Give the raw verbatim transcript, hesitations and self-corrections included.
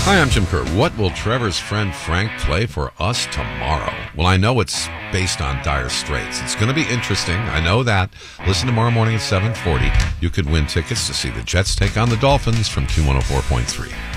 Hi, I'm Jim Kerr. What will Trevor's friend Frank play for us tomorrow? Well, I know it's based on Dire Straits. It's going to be interesting. I know that. Listen tomorrow morning at seven forty. You could win tickets to see the Jets take on the Dolphins from Q one oh four point three.